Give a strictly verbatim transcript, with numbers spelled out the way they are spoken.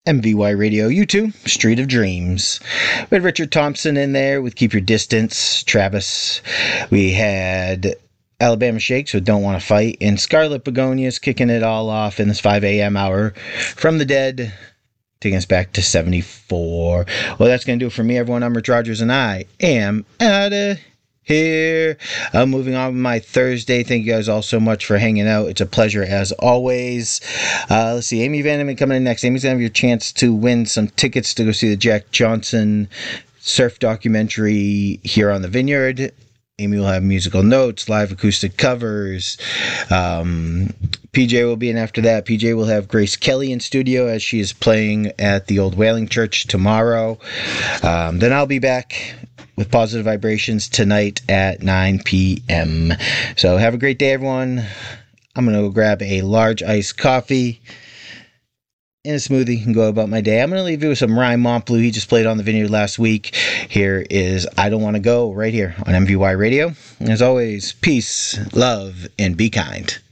M V Y Radio, U two, Street of Dreams. We had Richard Thompson in there with Keep Your Distance, Travis. We had Alabama Shakes with Don't Want to Fight, and Scarlet Begonias kicking it all off in this five a.m. hour from the dead, taking us back to seventy-four. Well, that's going to do it for me, everyone. I'm Rich Rogers, and I am out of here. I'm moving on with my Thursday. Thank you guys all so much for hanging out. It's a pleasure as always. Uh, let's see, Amy Vanderman coming in next. Amy's going to have your chance to win some tickets to go see the Jack Johnson surf documentary here on the Vineyard. Amy will have musical notes, live acoustic covers. Um, P J will be in after that. P J will have Grace Kelly in studio as she is playing at the Old Whaling Church tomorrow. Um, then I'll be back with Positive Vibrations tonight at nine p.m. So have a great day, everyone. I'm going to go grab a large iced coffee and a smoothie and go about my day. I'm going to leave you with some Ryan Montbleu. He just played on the Vineyard last week. Here is I Don't Want to Go right here on M V Y Radio. And as always, peace, love, and be kind.